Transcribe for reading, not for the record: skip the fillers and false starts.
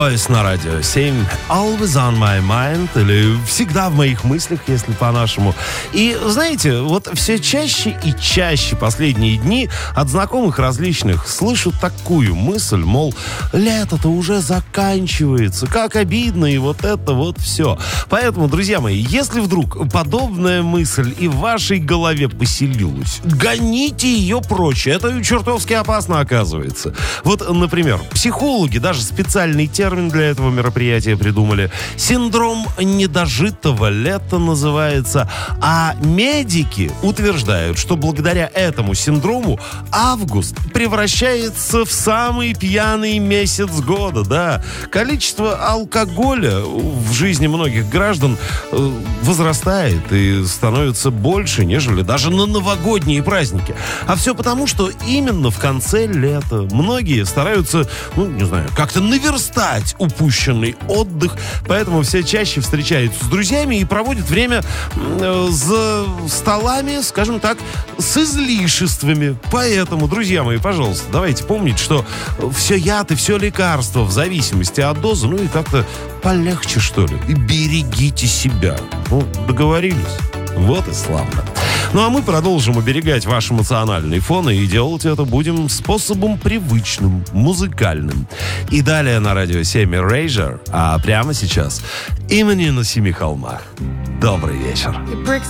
На радио 7 Always on my mind, или всегда в моих мыслях, если по-нашему. И знаете, вот все чаще и чаще последние дни от знакомых различных слышу такую мысль, мол, лето-то уже заканчивается, как обидно, и вот это вот все. Поэтому, друзья мои, если вдруг подобная мысль и в вашей голове поселилась, гоните ее прочь, это чертовски опасно оказывается. Вот, например, психологи даже специальный термин для этого мероприятия придумали. Синдром недожитого лета называется. А медики утверждают, что благодаря этому синдрому август превращается в самый пьяный месяц года. Да. Количество алкоголя в жизни многих граждан возрастает и становится больше, нежели даже на новогодние праздники. А все потому, что именно в конце лета многие стараются, как-то наверстать упущенный отдых, поэтому все чаще встречаются с друзьями и проводят время за столами, скажем так, с излишествами. Поэтому, друзья мои, пожалуйста, давайте помнить, что все яд и все лекарство в зависимости от дозы, и как-то полегче, что ли. И берегите себя. Договорились? Вот и славно. А мы продолжим оберегать ваш эмоциональный фон, и делать это будем способом привычным, музыкальным. И далее на радио 7 Erasure, а прямо сейчас «Имени на семи холмах». Добрый вечер.